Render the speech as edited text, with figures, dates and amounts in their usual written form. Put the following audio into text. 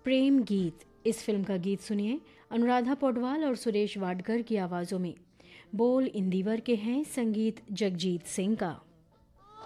प्रेम गीत, इस फिल्म का गीत सुनिए अनुराधा पौडवाल और सुरेश वाडकर की आवाज़ों में। बोल इंदिवर के हैं, संगीत जगजीत सिंह का।